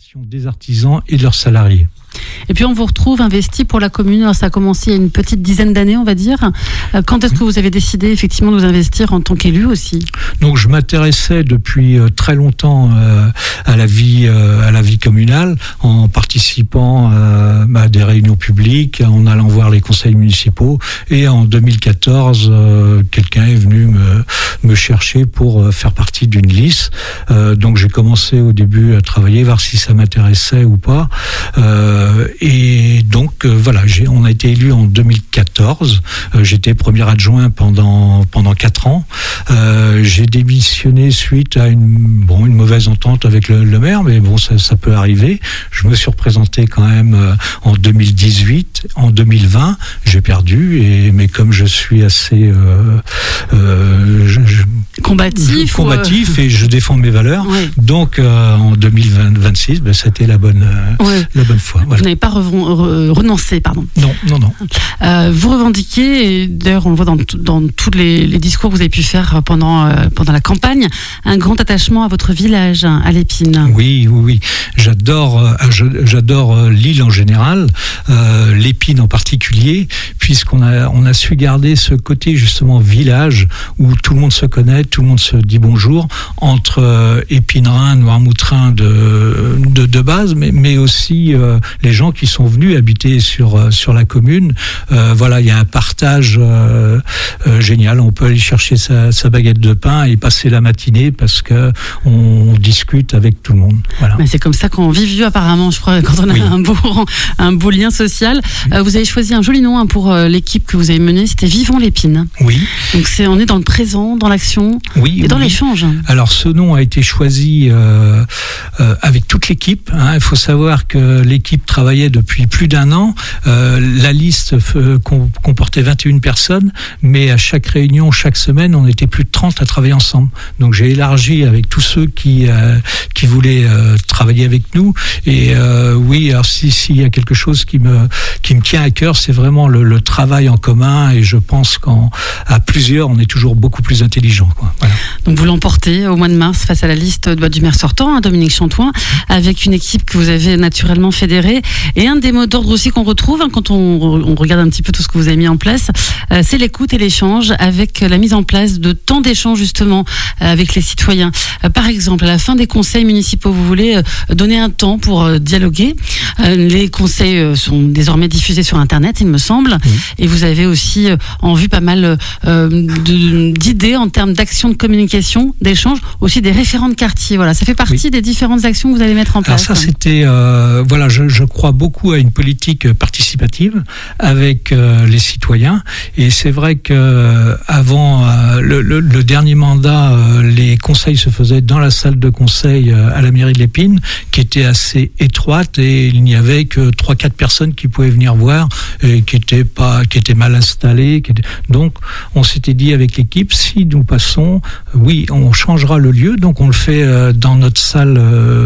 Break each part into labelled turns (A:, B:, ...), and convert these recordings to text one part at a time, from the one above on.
A: l'implication des artisans et de leurs salariés.
B: Et puis on vous retrouve investi pour la commune. Alors, ça a commencé il y a une petite dizaine d'années, on va dire. Quand est-ce que vous avez décidé effectivement de vous investir en tant qu'élu aussi ?
A: Donc je m'intéressais depuis très longtemps à la vie communale, en participant à des réunions publiques, en allant voir les conseils municipaux. Et en 2014, quelqu'un est venu me chercher pour faire partie d'une liste. Donc j'ai commencé au début à travailler, voir si ça m'intéressait ou pas. Et donc voilà, on a été élu en 2014. J'étais premier adjoint pendant 4 ans. J'ai démissionné suite à une mauvaise entente avec le maire, mais bon, ça peut arriver. Je me suis représenté quand même en 2018, en 2020, j'ai perdu. Mais comme je suis assez combatif et je défends mes valeurs, oui. Donc en 2026, c'était la bonne foi.
B: Voilà. Vous n'avez pas renoncé, pardon.
A: Non.
B: Vous revendiquez, et d'ailleurs on le voit dans tous les discours que vous avez pu faire pendant la campagne, un grand attachement à votre village, à l'Épine.
A: Oui. J'adore l'île en général, l'Épine en particulier, puisqu'on a su garder ce côté justement village où tout le monde se connaît, tout le monde se dit bonjour, entre Épinerains, Noirmoutrin de base, mais aussi les gens qui sont venus habiter sur la commune. Voilà, il y a un partage génial. On peut aller chercher sa baguette de pain et passer la matinée parce que on discute avec tout le monde. Voilà.
B: Mais c'est comme ça qu'on vit vieux apparemment, je crois, quand on a un beau lien social. Oui. Vous avez choisi un joli nom pour l'équipe que vous avez menée, c'était Vivons l'Épine.
A: Oui.
B: Donc on est dans le présent, dans l'action et dans l'échange.
A: Alors ce nom a été choisi avec toute l'équipe. Il faut savoir que l'équipe travaillait depuis plus d'1 an. La liste comportait 21 personnes, mais à chaque réunion, chaque semaine, on était plus de 30 à travailler ensemble. Donc j'ai élargi avec tous ceux qui voulaient travailler avec nous. Et oui, alors s'il y a quelque chose qui me tient à cœur, c'est vraiment le travail en commun. Et je pense qu'à plusieurs, on est toujours beaucoup plus intelligent. Voilà.
B: Donc vous l'emportez au mois de mars face à la liste du maire sortant, Dominique Chantoin, avec une équipe que vous avez naturellement fédérée. Et un des mots d'ordre aussi qu'on retrouve quand on regarde un petit peu tout ce que vous avez mis en place, c'est l'écoute et l'échange, avec la mise en place de temps d'échange justement avec les citoyens. Par exemple, à la fin des conseils municipaux, vous voulez donner un temps pour dialoguer. Les conseils sont désormais diffusés sur Internet, il me semble. Oui. Et vous avez aussi en vue pas mal d'idées en termes d'actions de communication, d'échange, aussi des référents de quartier. Voilà, ça fait partie des différentes actions que vous allez mettre en place.
A: Alors ça, c'était... je crois beaucoup à une politique participative avec les citoyens. Et c'est vrai qu'avant le dernier mandat, les conseils se faisaient dans la salle de conseil à la mairie de l'Épine, qui était assez étroite, et il n'y avait que 3-4 personnes qui pouvaient venir voir, et qui étaient mal installées. Donc, on s'était dit avec l'équipe, si nous passons, oui, on changera le lieu. Donc, on le fait dans notre salle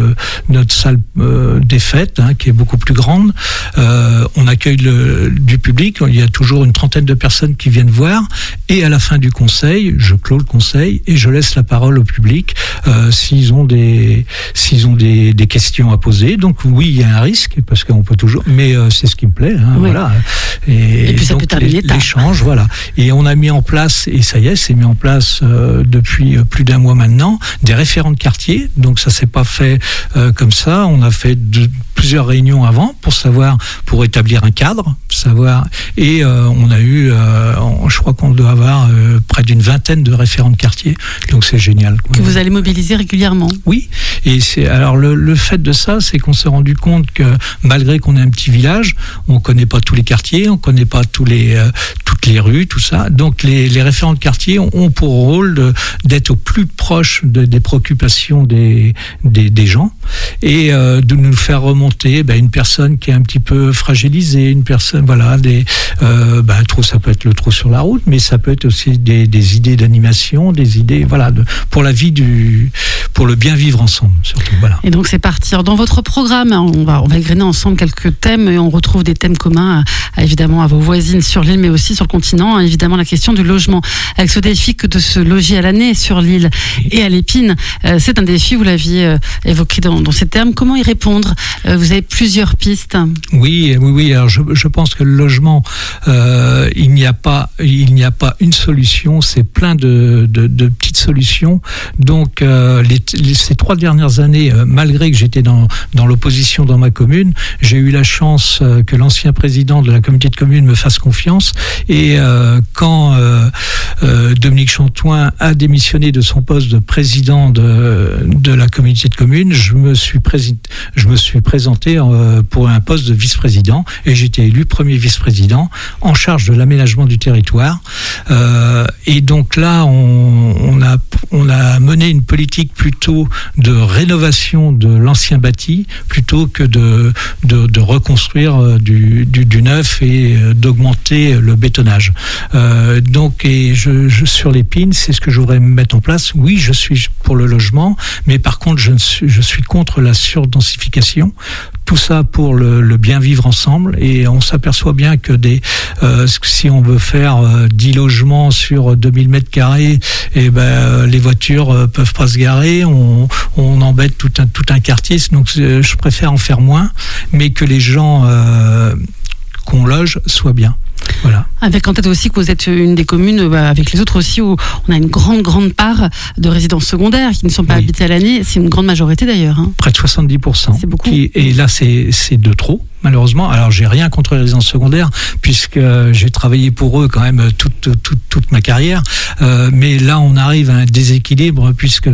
A: des fêtes, qui est beaucoup plus grande. On accueille du public. Il y a toujours une 30aine de personnes qui viennent voir. Et à la fin du conseil, je clôt le conseil et je laisse la parole au public s'ils ont des questions à poser. Donc oui, il y a un risque parce qu'on peut toujours. Mais c'est ce qui me plaît. Oui. Voilà.
B: Et puis ça peut terminer tard.
A: L'échange, voilà. Et on a mis en place, et ça y est, c'est mis en place depuis plus d'1 mois maintenant, des référents de quartier. Donc ça s'est pas fait comme ça. On a fait plusieurs réunions avant pour établir un cadre, et on a eu, je crois qu'on doit avoir près d'une 20aine de référents de quartier, donc c'est génial.
B: Que vous allez mobiliser régulièrement.
A: Oui, et alors le fait de ça, c'est qu'on s'est rendu compte que malgré qu'on est un petit village, on connaît pas tous les quartiers, on connaît pas toutes les rues, tout ça. Donc les référents de quartier ont pour rôle d'être au plus proche des préoccupations des gens, et de nous faire remonter une personne qui est un petit peu fragilisée, une personne, voilà, ça peut être le trou sur la route, mais ça peut être aussi des idées d'animation, des idées, voilà, pour la vie pour le bien vivre ensemble, surtout, voilà.
B: Et donc c'est partir dans votre programme, on va égrener ensemble quelques thèmes, et on retrouve des thèmes communs, évidemment, à vos voisines sur l'île, mais aussi sur le continent, évidemment la question du logement. Avec ce défi que de se loger à l'année sur l'île et à l'Épine, c'est un défi, vous l'aviez évoqué dans ces termes. Comment y répondre ? Vous avez plusieurs pistes.
A: Oui. Alors je pense que le logement, il n'y a pas une solution, c'est plein de petites solutions. Donc ces 3 dernières années, malgré que j'étais dans l'opposition dans ma commune, j'ai eu la chance que l'ancien président de la communauté de communes me fasse confiance. Et quand Dominique Chantoin a démissionné de son poste de président de la communauté de communes, je me suis présenté pour un poste de vice-président et j'ai été élu premier vice-président en charge de l'aménagement du territoire. Et donc là, on a mené une politique plutôt de rénovation de l'ancien bâti plutôt que de reconstruire du neuf et d'augmenter le bétonnage. Donc, et sur l'Épine, c'est ce que je voudrais mettre en place. Oui, je suis pour le logement, mais par contre, je suis contre la surdensification. Tout ça pour le bien vivre ensemble, et on s'aperçoit bien que si on veut faire 10 logements sur 2000 mètres carrés, les voitures peuvent pas se garer, on embête tout un quartier, donc je préfère en faire moins, mais que les gens qu'on loge soient bien. Voilà.
B: Avec en tête aussi que vous êtes une des communes, avec les autres aussi, où on a une grande part de résidences secondaires qui ne sont pas habitées à l'année. C'est une grande majorité d'ailleurs. Près de
A: 70%.
B: C'est beaucoup.
A: Et là, c'est de trop, malheureusement. Alors, j'ai rien contre les résidences secondaires, puisque j'ai travaillé pour eux quand même toute ma carrière. Mais là, on arrive à un déséquilibre, puisque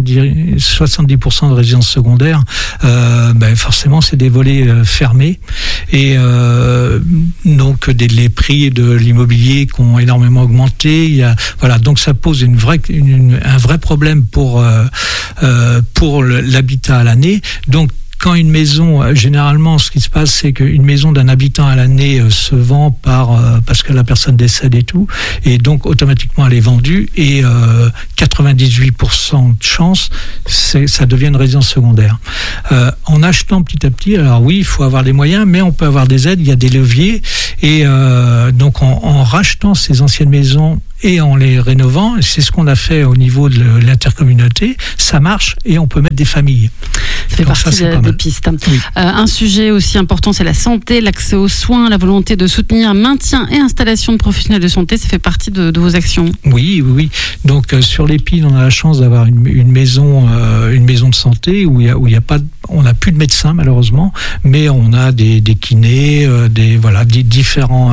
A: 70% de résidences secondaires, forcément, c'est des volets fermés. Et donc, les prix de l'immobilier qui ont énormément augmenté. Donc ça pose un vrai problème pour l'habitat à l'année. Donc quand une maison, généralement, ce qui se passe, c'est qu'une maison d'un habitant à l'année se vend parce que la personne décède et tout, et donc automatiquement elle est vendue, et 98% de chance, ça devient une résidence secondaire. En achetant petit à petit, alors oui, il faut avoir les moyens, mais on peut avoir des aides, il y a des leviers, et donc en rachetant ces anciennes maisons et en les rénovant, c'est ce qu'on a fait au niveau de l'intercommunauté, ça marche et on peut mettre des familles.
B: Ça fait partie des pistes. Oui. Un sujet aussi important, c'est la santé, l'accès aux soins, la volonté de soutenir maintien et installation de professionnels de santé, ça fait partie de vos actions.
A: Oui. Donc sur l'Épine, on a la chance d'avoir une maison de santé où on n'a plus de médecins malheureusement, mais on a des kinés, des différents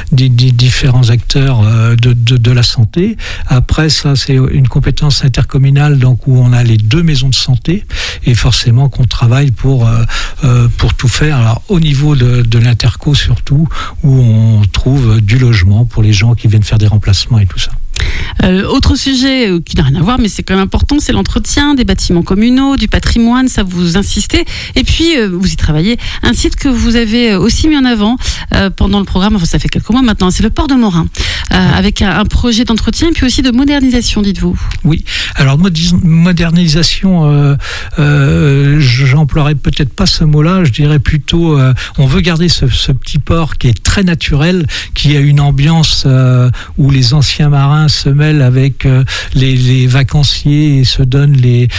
A: acteurs de la santé. Après ça, c'est une compétence intercommunale, donc où on a les 2 maisons de santé, et forcément qu'on travaille pour tout faire. Alors au niveau de l'interco surtout, où on trouve du logement pour les gens qui viennent faire des remplacements et tout ça.
B: Autre sujet qui n'a rien à voir, mais c'est quand même important, c'est l'entretien des bâtiments communaux, du patrimoine, ça vous insistez, et puis vous y travaillez. Un site que vous avez aussi mis en avant pendant le programme, enfin ça fait quelques mois maintenant, c'est le port de Morin, avec un projet d'entretien et puis aussi de modernisation, dites-vous.
A: Oui, alors modernisation, j'emploierais peut-être pas ce mot-là, je dirais plutôt, on veut garder ce petit port qui est très naturel, qui a une ambiance où les anciens marins se mêlent avec les vacanciers et se donnent les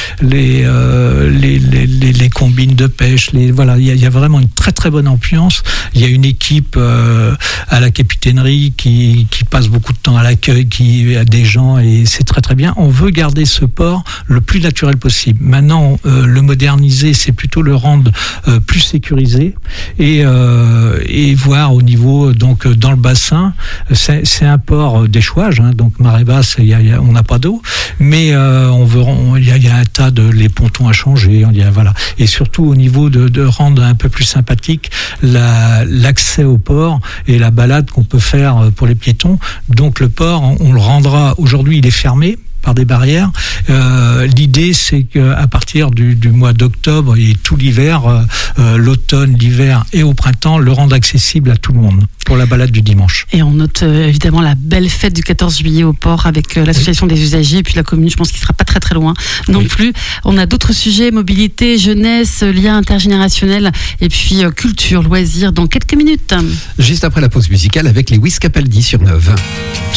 A: combines de pêche. Il y a vraiment une très très bonne ambiance. Il y a une équipe à la capitainerie qui passe beaucoup de temps à l'accueil, qui a des gens, et c'est très très bien. On veut garder ce port le plus naturel possible. Maintenant, le moderniser, c'est plutôt le rendre plus sécurisé et voir au niveau, donc dans le bassin, c'est un port d'échouage, donc marée basse, on n'a pas d'eau, mais il y a un tas les pontons à changer, et surtout au niveau de rendre un peu plus sympathique l'accès au port et la balade qu'on peut faire pour les piétons. Donc le port, on le rendra, aujourd'hui il est fermé, par des barrières. L'idée, c'est qu'à partir du mois d'octobre et tout l'hiver, l'automne, l'hiver et au printemps, le rendre accessible à tout le monde pour la balade du dimanche.
B: Et on note évidemment la belle fête du 14 juillet au port avec l'association des usagers et puis la commune, je pense qu'il ne sera pas très très loin non plus. On a d'autres sujets, mobilité, jeunesse, liens intergénérationnels et puis culture, loisirs dans quelques minutes.
C: Juste après la pause musicale avec les Lewis Capaldi sur Neuve.